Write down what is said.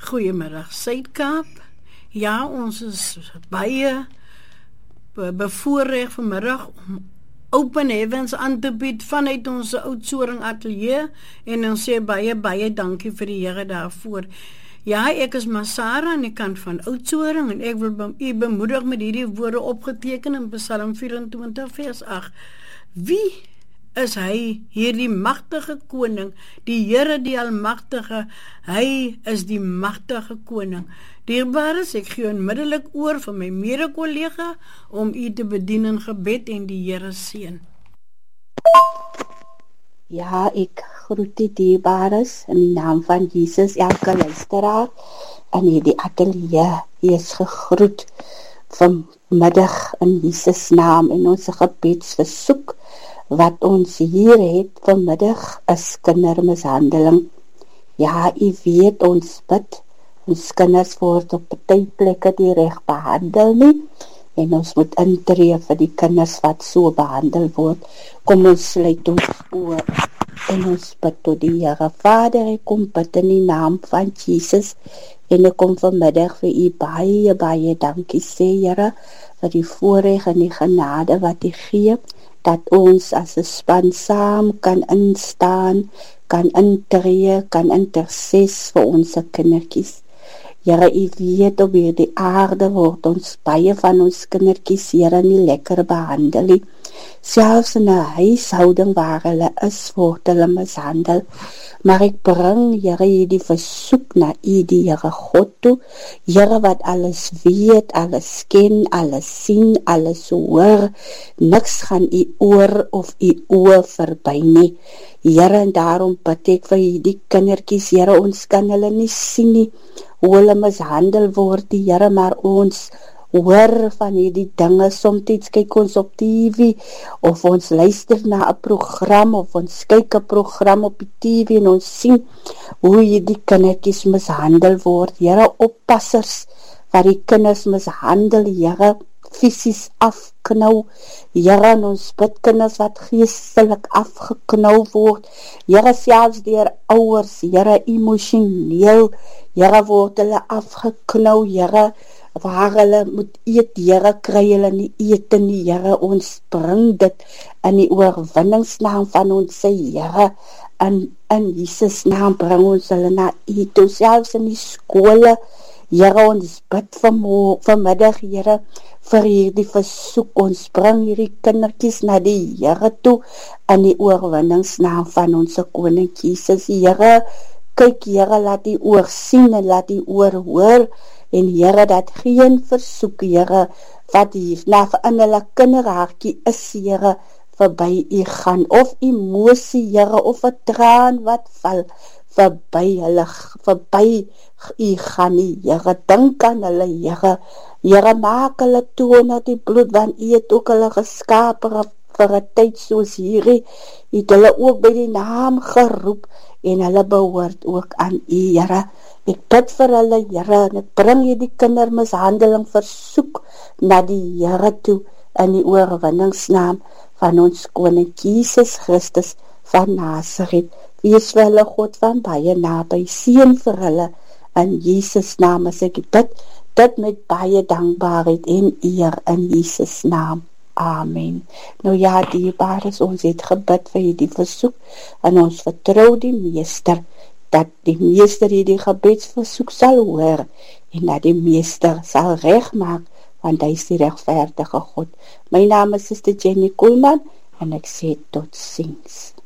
Goeiemiddag Suid-Kaap. Ja, ons is baie bevoorreg vanmiddag om Open Heavens aan te bied vanuit ons Oudtshoorn ateljee en ons sê baie dankie vir die Here daarvoor. Ja, ek is Masara aan die kant van Oudtshoorn en ek wil u bemoedig met hierdie woorde opgeteken in Psalm 24 vers 8. Wie is hy, hierdie magtige koning, die Here die Almagtige, hy is die magtige koning. Dierbares, ek gee onmiddellik oor vir my mede-kollega om u te bedien in gebed en die Here seën. Ja, ek groet die dierbares in die naam van Jesus, elke luisteraar in hierdie ateljee. Hy is gegroet vanmiddag in Jesus naam en ons gebedsversoek wat ons hier het vanmiddag is kindermishandeling. Ja, u weet ons bid, ons kinders word op party plekke die reg behandel nie, en ons moet intree vir die kinders wat so behandel word. Kom ons sluit ons oor en ons bid tot die Here. Vader, ek kom bid in die naam van Jesus en ek kom vanmiddag vir u baie dankie sê, Here, vir die voorreg en die genade wat u gee, dat ons as 'n span saam kan instaan, kan intree, kan interses vir ons kindertjies. Here, u weet op hierdie aarde word ons baie van ons kindertjies, Here, nie lekker behandel nie. Selfs in 'n huishouding waar hulle is, word hulle mishandel. Maar ek bring, Here, hierdie versoek na u, die Here God toe, Here wat alles weet, alles ken, alles sien, alles hoor, niks gaan u oor of u oë verby nie. Here, en daarom bid ek vir hierdie kindertjies, Here, ons kan hulle nie sien nie, hoe hulle mishandel word, die Here, maar ons hoor van hierdie dinge. Soms kyk ons op TV of ons luister na 'n program of ons kyk 'n program op die TV en ons sien hoe hierdie kindertjies mishandel word. Here, oppassers wat die kinders mishandel, Here, fisies afknou. Here, en ons bid kinders wat geestelik afgeknou word. Here, selfs deur ouers, Here, emosioneel, Here, word hulle afgeknou, Here, waar hulle moet eet, Here, kry hulle nie ete nie, Here, ons bring dit in die oorwinningsnaam van ons sê, Here, in Jesus naam bring ons hulle na u toe, selfs in die skole, Here, ons bid vanmiddag, Here, vir hierdie versoek, ons bring hierdie kindertjies na die Here toe, in die oorwinningsnaam van ons koning Jesus, Here, kyk, Here, laat die oor sien en laat die oor hoor, en Here, dat geen versoek, Here, wat hier in hulle kinderhartjie is, Here, verby u gaan, of emosie, Here, of 'n traan wat val, verby u gaan nie, Here, dink aan hulle, Here, maak hulle toe na die bloed, want u het ook hulle geskape vir 'n tyd soos hierdie, u het hulle ook by die naam geroep, en hulle behoort ook aan u, Here. Ek bid vir hulle, Here, en ek bring hierdie kindermishandeling versoek na die Here toe, in die oorwinningsnaam van ons koning Jesus Christus van Nazareth. Wees vir hulle God van baie naby, seën vir hulle, in Jesus naam as ek dit met baie dankbaarheid en eer in Jesus naam. Amen. Nou ja, dierbares, ons het gebid vir hierdie versoek, en ons vertrou die Meester, dat die Meester hierdie gebedsversoek sal hoor, en dat die Meester sal regmaak, want hy is die regverdige God. My naam is Suster Jenny Koolman, en ek sê tot ziens.